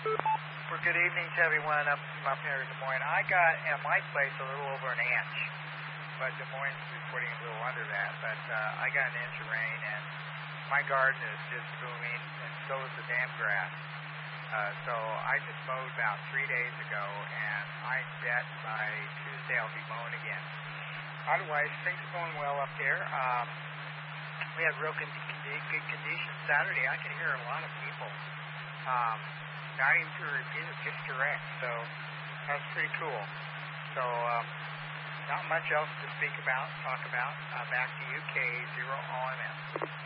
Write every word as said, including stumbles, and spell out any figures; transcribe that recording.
Well, good evening to everyone up, up here in Des Moines. I got at my place a little over an inch, but Des Moines is reporting a little under that. But uh, I got an inch of rain, and my garden is just booming, and so is the damn grass. Uh, so I just mowed about three days ago, and I bet by Tuesday I'll be mowing again. Otherwise, things are going well up there. Um, we had real con- con- good conditions Saturday. I could hear a lot of people. Um, Not even to repeat it, just direct. So that's pretty cool. So um, not much else to speak about, talk about. Uh, back to you, K zero O M S.